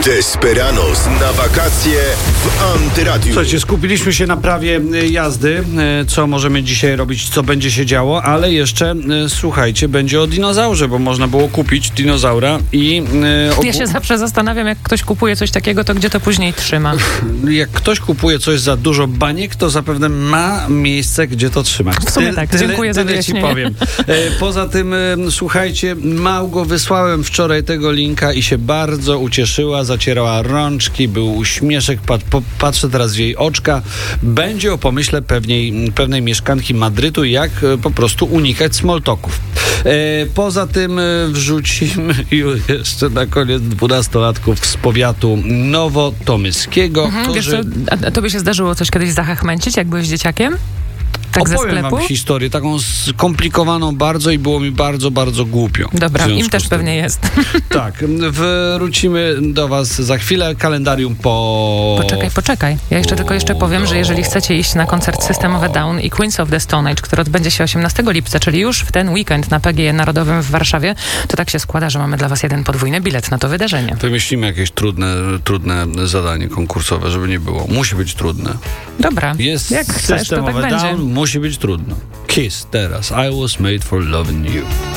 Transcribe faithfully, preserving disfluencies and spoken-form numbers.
Desperados na wakacje w Antyradiu. Słuchajcie, skupiliśmy się na prawie jazdy, co możemy dzisiaj robić, co będzie się działo, ale jeszcze, słuchajcie, będzie o dinozaurze, bo można było kupić dinozaura i... Obu... Ja się zawsze zastanawiam, jak ktoś kupuje coś takiego, to gdzie to później trzyma? Jak ktoś kupuje coś za dużo baniek, to zapewne ma miejsce, gdzie to trzymać. W sumie tak, tyle, dziękuję tyle za wyjaśnienie. ci powiem. Poza tym, słuchajcie, Małgo, wysłałem wczoraj tego linka i się bardzo ucieszyła, zacierała rączki, był uśmieszek, pat, po, patrzę teraz w jej oczka. Będzie o pomyśle pewnej, pewnej mieszkanki Madrytu, jak po prostu unikać small talków. E, poza tym wrzucimy już jeszcze na koniec dwunastolatków z powiatu nowotomyskiego. Mhm, wiesz że... co, a, a tobie się zdarzyło coś kiedyś zachachmęcić, jak byłeś dzieciakiem? Tak ze Opowiem sklepu? wam historię, taką skomplikowaną bardzo i było mi bardzo, bardzo głupio. Dobra, im też z tym. pewnie jest. Tak, wrócimy do was za chwilę, kalendarium po... Poczekaj, poczekaj. Ja jeszcze tylko jeszcze powiem, że jeżeli chcecie iść na koncert System of a Down i Queens of the Stone Age, który odbędzie się osiemnastego lipca, czyli już w ten weekend na P G E Narodowym w Warszawie, to tak się składa, że mamy dla was jeden podwójny bilet na to wydarzenie. Wymyślimy jakieś trudne, trudne zadanie konkursowe, żeby nie było. Musi być trudne. Dobra, Jest jak chcesz, System to tak of a będzie. Down, musi być trudno. Kiss teraz. I was made for loving you.